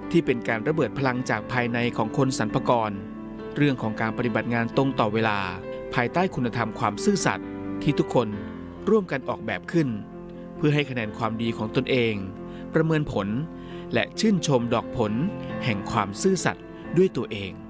ที่เป็นการระเบิดพลังจากภายในของคนสรรพากรเรื่องของการปฏิบัติงานตรงต่อเวลาภายใต้คุณธรรมความซื่อสัตย์ที่ทุกคนร่วมกันออกแบบขึ้นเพื่อให้คะแนนความดีของตนเองประเมินผลและชื่นชมดอกผลแห่งความซื่อสัตย์ด้วยตัวเอง